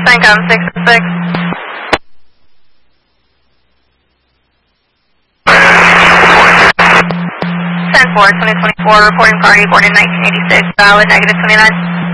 Syncom 666. 10-4, 2024, reporting party born in 1986, valid, -29.